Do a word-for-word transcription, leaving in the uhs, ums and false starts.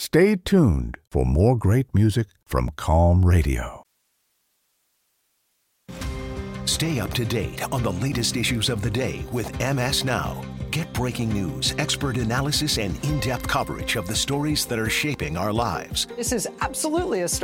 Stay tuned for more great music from Calm Radio. Stay up to date on the latest issues of the day with M S Now. Get breaking news, expert analysis, and in-depth coverage of the stories that are shaping our lives. This is absolutely a